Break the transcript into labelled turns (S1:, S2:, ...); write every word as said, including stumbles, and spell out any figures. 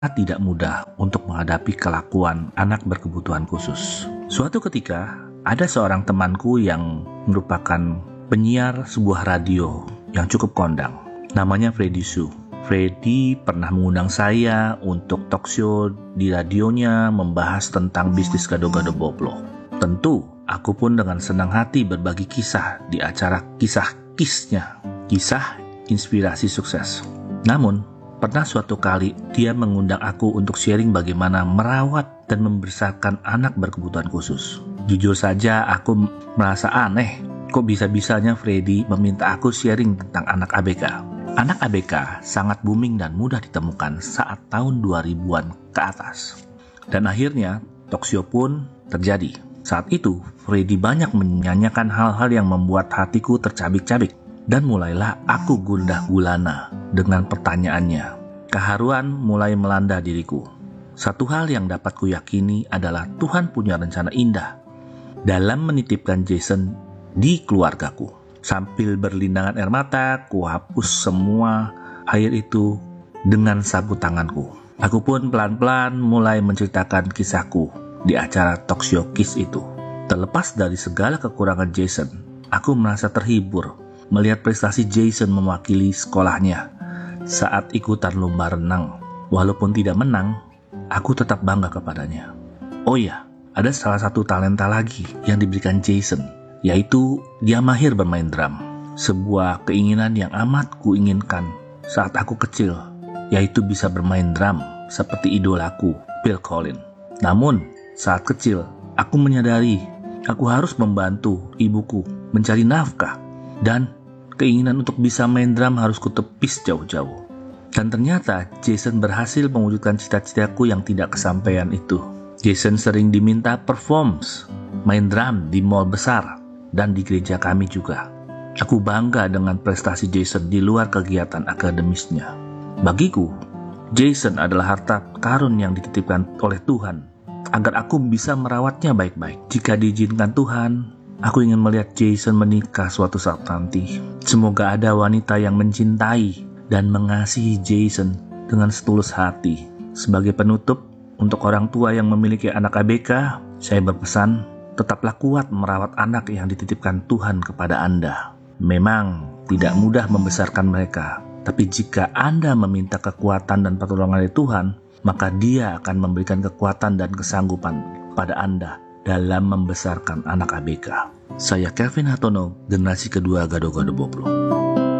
S1: tidak mudah untuk menghadapi kelakuan anak berkebutuhan khusus. Suatu ketika, ada seorang temanku yang merupakan penyiar sebuah radio yang cukup kondang. Namanya Freddy Su. Freddy pernah mengundang saya untuk talk show di radionya membahas tentang bisnis gado-gado boplo. Tentu, aku pun dengan senang hati berbagi kisah di acara kisah-kisnya, kisah inspirasi sukses. Namun, pernah suatu kali dia mengundang aku untuk sharing bagaimana merawat dan membesarkan anak berkebutuhan khusus. Jujur saja aku merasa aneh, kok bisa-bisanya Freddy meminta aku sharing tentang anak A B K. Anak A B K sangat booming dan mudah ditemukan saat tahun dua ribuan ke atas. Dan akhirnya talk show pun terjadi. Saat itu Freddy banyak menyanyikan hal-hal yang membuat hatiku tercabik-cabik. Dan mulailah aku gundah gulana dengan pertanyaannya. Keharuan mulai melanda diriku. Satu hal yang dapat kuyakini adalah Tuhan punya rencana indah dalam menitipkan Jason di keluargaku. Sambil berlindangan air mata, kuhapus semua air itu dengan sapu tanganku. Aku pun pelan-pelan mulai menceritakan kisahku di acara talk show Kiss itu. Terlepas dari segala kekurangan Jason, aku merasa terhibur melihat prestasi Jason mewakili sekolahnya saat ikutan lomba renang. Walaupun tidak menang, aku tetap bangga kepadanya. Oh iya, ada salah satu talenta lagi yang diberikan Jason, yaitu dia mahir bermain drum. Sebuah keinginan yang amat kuinginkan saat aku kecil, yaitu bisa bermain drum seperti idolaku, Phil Collins. Namun, saat kecil, aku menyadari aku harus membantu ibuku mencari nafkah dan keinginan untuk bisa main drum harus kutepis jauh-jauh. Dan ternyata Jason berhasil mewujudkan cita-citaku yang tidak kesampaian itu. Jason sering diminta performs, main drum di mall besar, dan di gereja kami juga. Aku bangga dengan prestasi Jason di luar kegiatan akademisnya. Bagiku, Jason adalah harta karun yang dititipkan oleh Tuhan, agar aku bisa merawatnya baik-baik. Jika diizinkan Tuhan, aku ingin melihat Jason menikah suatu saat nanti. Semoga ada wanita yang mencintai dan mengasihi Jason dengan setulus hati. Sebagai penutup, untuk orang tua yang memiliki anak A B K, saya berpesan, tetaplah kuat merawat anak yang dititipkan Tuhan kepada Anda. Memang tidak mudah membesarkan mereka, tapi jika Anda meminta kekuatan dan pertolongan dari Tuhan, maka Dia akan memberikan kekuatan dan kesanggupan pada Anda dalam membesarkan anak A B K. Saya Kevin Hartono, generasi kedua Gado-Gado Boplo.